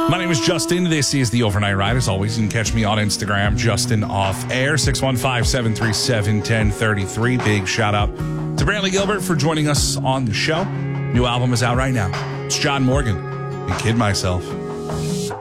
My name is Justin. This is the Overnight Ride. As always, you can catch me on Instagram, Justin Off Air, 615-737-1033. Big shout out to Brantley Gilbert for joining us on the show. New album is out right now. It's John Morgan and Kid Myself.